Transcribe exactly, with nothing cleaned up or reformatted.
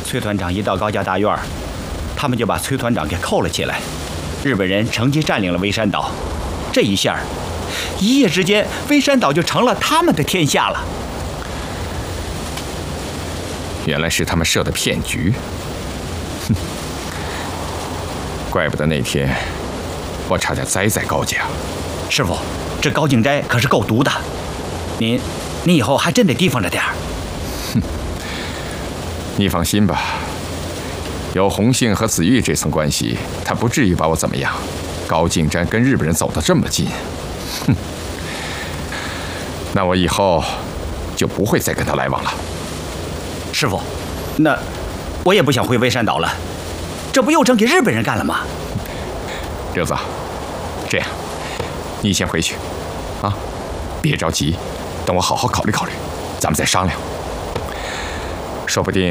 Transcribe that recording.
崔团长一到高家大院，他们就把崔团长给扣了起来。日本人乘机占领了微山岛，这一下，一夜之间，微山岛就成了他们的天下了。 原来是他们设的骗局，哼！怪不得那天我差点栽在高家。 师傅，这高静斋可是够毒的，您，您以后还真得提防着点儿。 哼，你放心吧，有洪信和子玉这层关系，他不至于把我怎么样。高静斋跟日本人走得这么近，哼，那我以后就不会再跟他来往了。 师傅，那我也不想回微山岛了，这不又成给日本人干了吗？ 六子，这样，你先回去，啊，别着急，等我好好考虑考虑，咱们再商量。说不定